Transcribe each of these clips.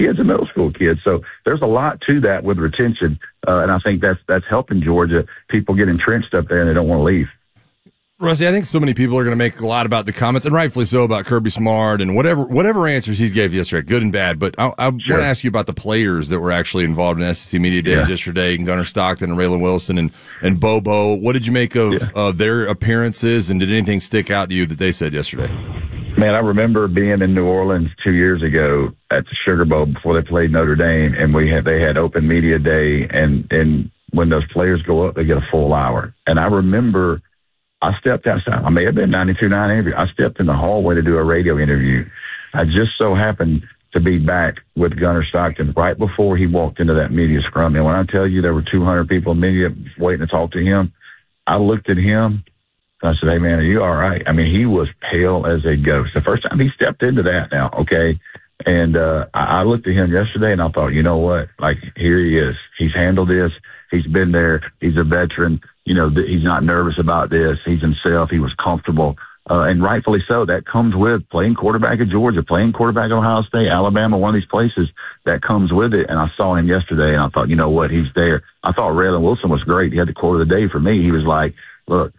kids and middle school kids. So there's a lot to that with retention, and I think that's helping Georgia. People get entrenched up there and they don't want to leave. Rusty, I think so many people are going to make a lot about the comments, and rightfully so, about Kirby Smart and whatever answers he gave yesterday, good and bad. But I want to ask you about the players that were actually involved in SEC Media Days yesterday, Gunnar Stockton and Raylan Wilson and Bobo. What did you make of their appearances, and did anything stick out to you that they said yesterday? Man, I remember being in New Orleans 2 years ago at the Sugar Bowl before they played Notre Dame, and they had open media day, and when those players go up, they get a full hour. And I remember I stepped outside. I may have been 92.9 interview. I stepped in the hallway to do a radio interview. I just so happened to be back with Gunnar Stockton right before he walked into that media scrum. And when I tell you there were 200 people in media waiting to talk to him, I looked at him and I said, "Hey, man, are you all right?" I mean, he was pale as a ghost. The first time he stepped into that now, okay? And I looked at him yesterday and I thought, you know what? Like, here he is. He's handled this. He's been there. He's a veteran. You know, he's not nervous about this. He's himself. He was comfortable. And rightfully so. That comes with playing quarterback at Georgia, playing quarterback at Ohio State, Alabama, one of these places. That comes with it. And I saw him yesterday, and I thought, you know what? He's there. I thought Raylan Wilson was great. He had the quote of the day for me. He was like, look,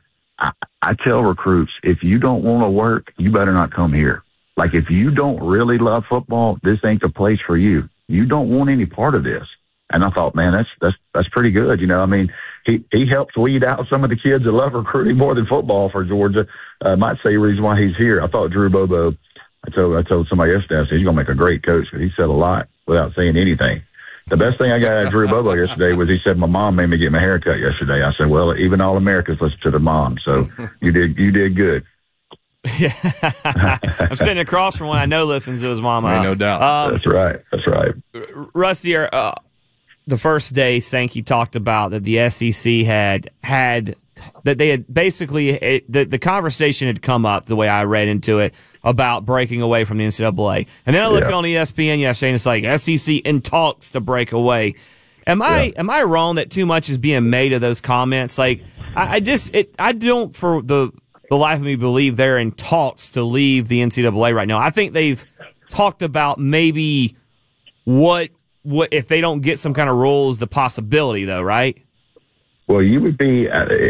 I tell recruits, if you don't want to work, you better not come here. Like, if you don't really love football, this ain't the place for you. You don't want any part of this. And I thought, man, that's pretty good. You know, I mean, he helps weed out some of the kids that love recruiting more than football for Georgia. Might say the reason why he's here. I thought Drew Bobo, I told somebody yesterday, I said, he's going to make a great coach, because he said a lot without saying anything. The best thing I got out of Drew Bobo yesterday was he said, my mom made me get my hair cut yesterday. I said, well, even all Americans listen to their mom. So you did good. Yeah, I'm sitting across from one I know listens to his mama. Ain't no doubt. That's right. Rusty, the first day Sankey talked about that the SEC had that they had basically the conversation had come up, the way I read into it, about breaking away from the NCAA. And then I look on ESPN yesterday and it's like SEC in talks to break away. Am I wrong that too much is being made of those comments? Like I don't for the life of me believe they're in talks to leave the NCAA right now. I think they've talked about maybe what if they don't get some kind of rules, the possibility though, right? Well, it would be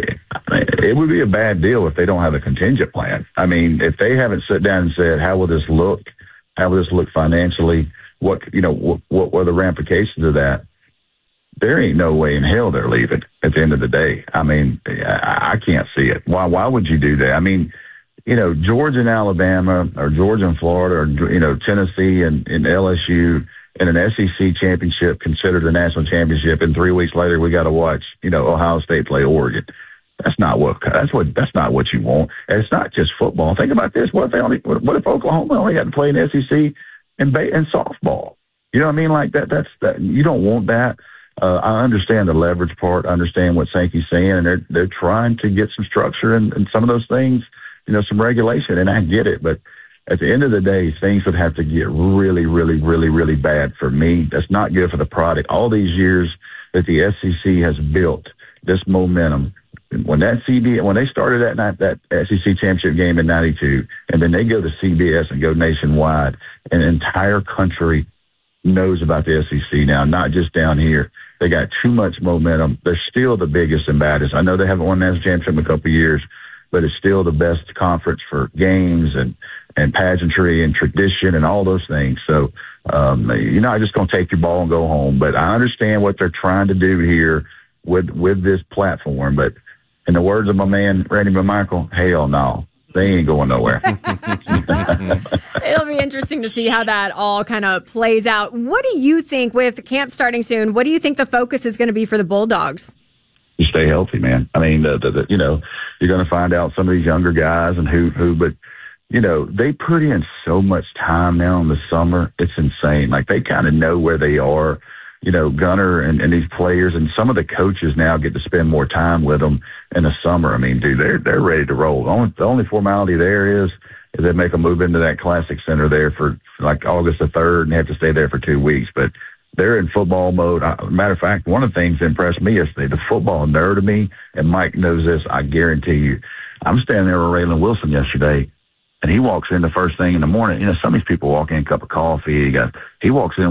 a bad deal if they don't have a contingent plan. I mean, if they haven't sat down and said, how will this look? How will this look financially? What are the ramifications of that? There ain't no way in hell they're leaving at the end of the day. I mean, I can't see it. Why would you do that? I mean, you know, Georgia and Alabama, or Georgia and Florida, or, you know, Tennessee and LSU in an SEC championship considered a national championship, and 3 weeks later we got to watch, you know, Ohio State play Oregon. That's not what you want. And it's not just football. Think about this. What if Oklahoma only had to play in the SEC and softball? You know what I mean? Like that you don't want that. I understand the leverage part. I understand what Sankey's saying, and they're trying to get some structure and some of those things, you know, some regulation, and I get it. But at the end of the day, things would have to get really, really, really, really bad for me. That's not good for the product. All these years that the SEC has built this momentum, when they started that SEC championship game in '92, and then they go to CBS and go nationwide, and the entire country knows about the SEC now, not just down here. They got too much momentum. They're still the biggest and baddest. I know they haven't won the national championship in a couple of years, but it's still the best conference for games and pageantry and tradition and all those things. So you're not just going to take your ball and go home. But I understand what they're trying to do here with this platform. But in the words of my man, Randy McMichael, hell no. They ain't going nowhere. It'll be interesting to see how that all kind of plays out. What do you think, with camp starting soon, what do you think the focus is going to be for the Bulldogs? You stay healthy, man. I mean, you know, you're going to find out some of these younger guys and who, but, you know, they put in so much time now in the summer. It's insane. Like, they kind of know where they are. You know, Gunnar and these players and some of the coaches now get to spend more time with them in the summer. I mean, dude, they're ready to roll. The only formality there is they make them move into that Classic Center there for like August the 3rd, and they have to stay there for 2 weeks. But they're in football mode. Matter of fact, one of the things that impressed me yesterday, the football nerd of me, and Mike knows this, I guarantee you, I'm standing there with Raylan Wilson yesterday, and he walks in the first thing in the morning. You know, some of these people walk in, a cup of coffee. He walks in